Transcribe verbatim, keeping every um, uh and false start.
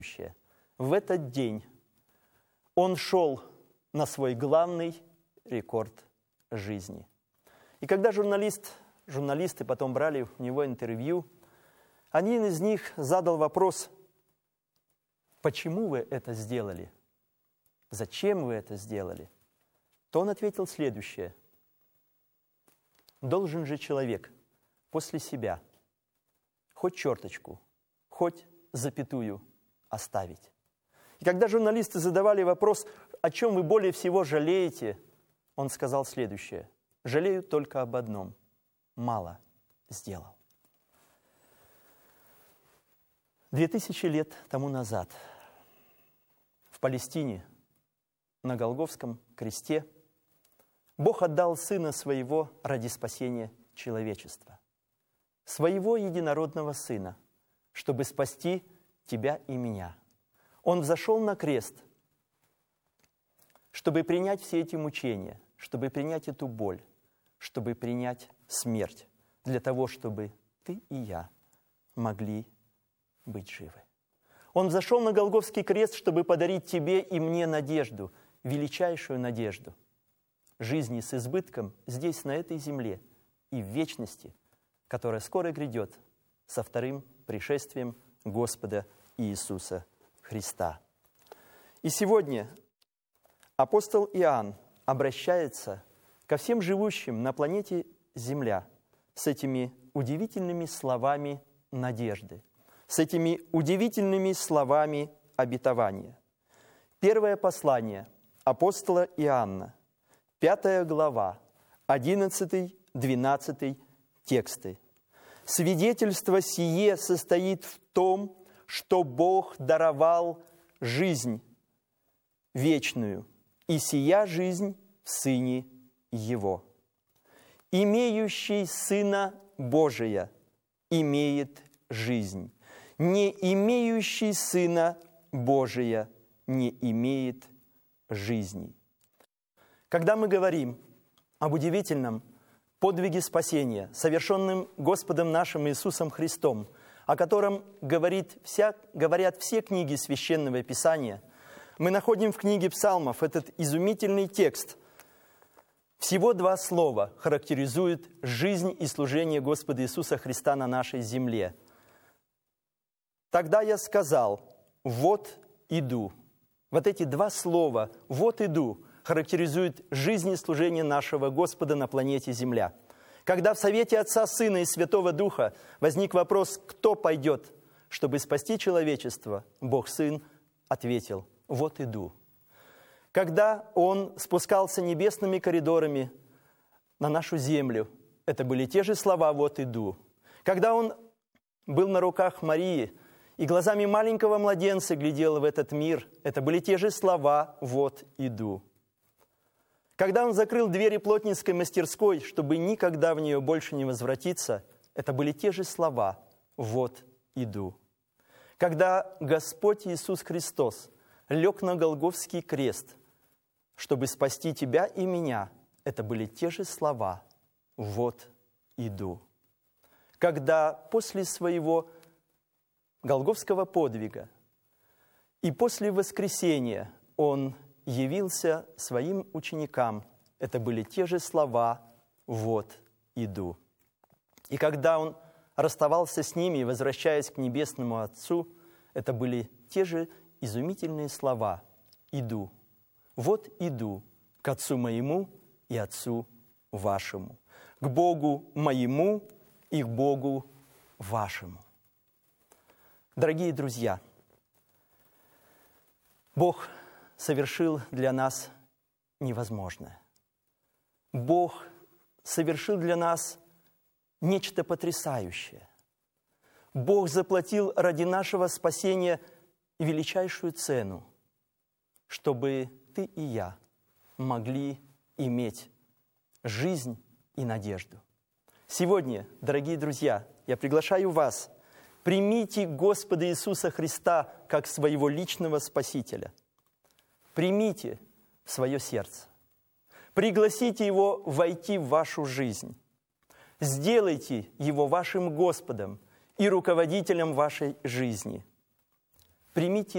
В этот день он шел на свой главный рекорд жизни. И когда журналист, журналисты потом брали у него интервью, один из них задал вопрос: почему вы это сделали? Зачем вы это сделали? То он ответил следующее: должен же человек после себя хоть черточку, хоть запятую оставить. И когда журналисты задавали вопрос, о чем вы более всего жалеете, он сказал следующее: жалею только об одном – мало сделал. Две тысячи лет тому назад в Палестине на Голгофском кресте Бог отдал Сына Своего ради спасения человечества, Своего единородного Сына, чтобы спасти тебя и меня. Он взошел на крест, чтобы принять все эти мучения, чтобы принять эту боль, чтобы принять смерть, для того, чтобы ты и я могли быть живы. Он взошел на Голгофский крест, чтобы подарить тебе и мне надежду, величайшую надежду, жизни с избытком здесь, на этой земле, и в вечности, которая скоро грядет со вторым пришествием Господа Иисуса Христа. И сегодня апостол Иоанн обращается ко всем живущим на планете Земля с этими удивительными словами надежды, с этими удивительными словами обетования. Первое послание апостола Иоанна, пятая глава, одиннадцатый-двенадцатый тексты. Свидетельство сие состоит в том, что Бог даровал жизнь вечную, и сия жизнь в Сыне Его. Имеющий Сына Божия имеет жизнь, не имеющий Сына Божия не имеет жизни. Когда мы говорим об удивительном подвиге спасения, совершенном Господом нашим Иисусом Христом, о котором говорит вся, говорят все книги Священного Писания, мы находим в книге Псалмов этот изумительный текст. Всего два слова характеризуют жизнь и служение Господа Иисуса Христа на нашей земле. «Тогда я сказал: вот иду». Вот эти два слова «вот иду» характеризуют жизнь и служение нашего Господа на планете Земля. Когда в совете Отца, Сына и Святого Духа возник вопрос, кто пойдет, чтобы спасти человечество, Бог Сын ответил: «Вот иду». Когда Он спускался небесными коридорами на нашу землю, это были те же слова «вот иду». Когда Он был на руках Марии и глазами маленького младенца глядел в этот мир, это были те же слова «вот иду». Когда Он закрыл двери плотницкой мастерской, чтобы никогда в нее больше не возвратиться, это были те же слова «вот иду». Когда Господь Иисус Христос лег на Голгофский крест, чтобы спасти тебя и меня, это были те же слова «вот иду». Когда после своего Голгофского подвига и после воскресения Он явился своим ученикам, это были те же слова «вот иду». И когда Он расставался с ними, возвращаясь к Небесному Отцу, это были те же изумительные слова «иду». «Вот иду к Отцу моему и Отцу вашему, к Богу моему и к Богу вашему». Дорогие друзья, Бог совершил для нас невозможное. Бог совершил для нас нечто потрясающее. Бог заплатил ради нашего спасения величайшую цену, чтобы ты и я могли иметь жизнь и надежду. Сегодня, дорогие друзья, я приглашаю вас: примите Господа Иисуса Христа как своего личного Спасителя. Примите в свое сердце. Пригласите Его войти в вашу жизнь. Сделайте Его вашим Господом и руководителем вашей жизни. Примите